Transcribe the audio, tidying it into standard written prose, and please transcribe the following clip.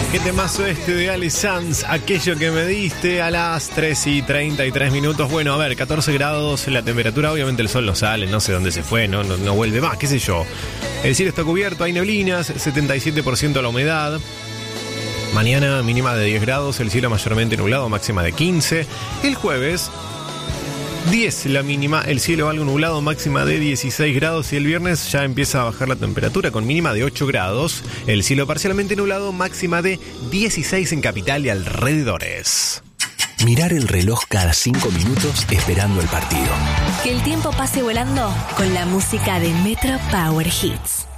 Qué temazo este de Ale Sanz, aquello que me diste a las 3:33. Bueno, a ver, 14 grados la temperatura, obviamente el sol no sale, no sé dónde se fue, no vuelve más, qué sé yo. El cielo está cubierto, hay neblinas, 77% la humedad. Mañana mínima de 10 grados, el cielo mayormente nublado, máxima de 15. El jueves 10 la mínima, el cielo algo nublado, máxima de 16 grados y el viernes ya empieza a bajar la temperatura con mínima de 8 grados, el cielo parcialmente nublado, máxima de 16 en capital y alrededores. Mirar el reloj cada 5 minutos esperando el partido. Que el tiempo pase volando con la música de Metro Power Hits.